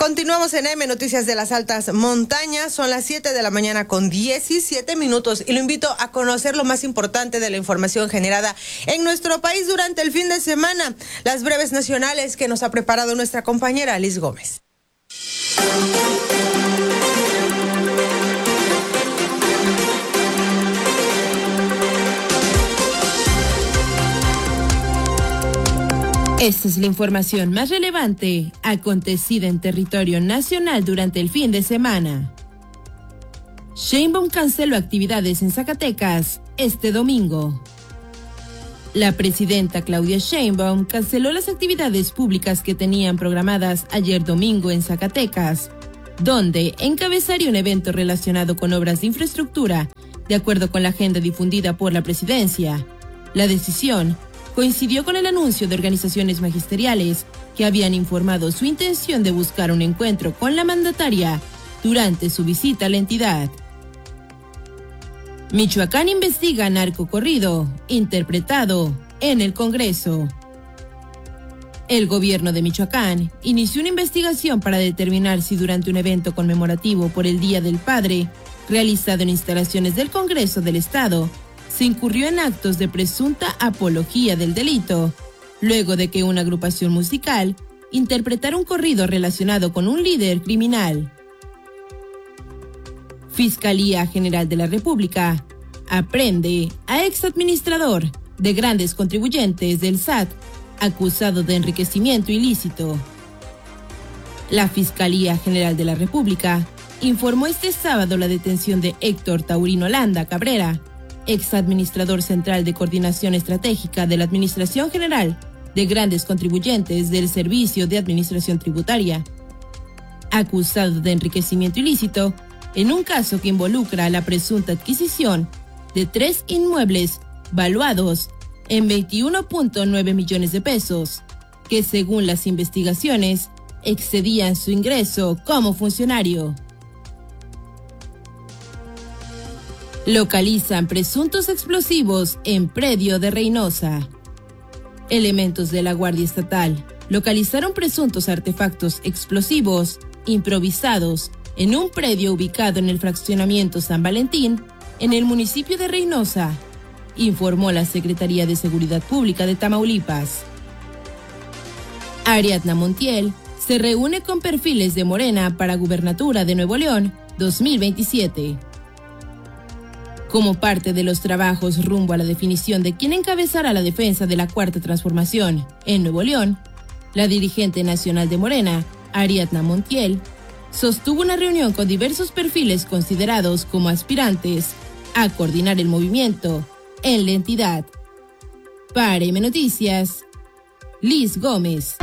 Continuamos en M Noticias de las Altas Montañas. Son las 7 de la mañana con 17 minutos y lo invito a conocer lo más importante de la información generada en nuestro país durante el fin de semana. Las breves nacionales que nos ha preparado nuestra compañera Liz Gómez. Esta es la información más relevante acontecida en territorio nacional durante el fin de semana. Sheinbaum canceló actividades en Zacatecas este domingo. La presidenta Claudia Sheinbaum canceló las actividades públicas que tenían programadas ayer domingo en Zacatecas, donde encabezaría un evento relacionado con obras de infraestructura, de acuerdo con la agenda difundida por la presidencia. La decisión coincidió con el anuncio de organizaciones magisteriales que habían informado su intención de buscar un encuentro con la mandataria durante su visita a la entidad. Michoacán investiga narcocorrido interpretado en el Congreso. El gobierno de Michoacán inició una investigación para determinar si durante un evento conmemorativo por el Día del Padre, realizado en instalaciones del Congreso del Estado, se incurrió en actos de presunta apología del delito, luego de que una agrupación musical interpretara un corrido relacionado con un líder criminal. Fiscalía General de la República aprende a exadministrador de grandes contribuyentes del SAT acusado de enriquecimiento ilícito. La Fiscalía General de la República informó este sábado la detención de Héctor Taurino Landa Cabrera, exadministrador central de Coordinación Estratégica de la Administración General de Grandes Contribuyentes del Servicio de Administración Tributaria, acusado de enriquecimiento ilícito en un caso que involucra la presunta adquisición de 3 inmuebles valuados en 21.9 millones de pesos, que según las investigaciones excedían su ingreso como funcionario. Localizan presuntos explosivos en predio de Reynosa. Elementos de la Guardia Estatal localizaron presuntos artefactos explosivos improvisados en un predio ubicado en el fraccionamiento San Valentín, en el municipio de Reynosa, informó la Secretaría de Seguridad Pública de Tamaulipas. Ariadna Montiel se reúne con perfiles de Morena para Gubernatura de Nuevo León 2027. Como parte de los trabajos rumbo a la definición de quién encabezará la defensa de la Cuarta Transformación en Nuevo León, la dirigente nacional de Morena, Ariadna Montiel, sostuvo una reunión con diversos perfiles considerados como aspirantes a coordinar el movimiento en la entidad. Para M Noticias, Liz Gómez.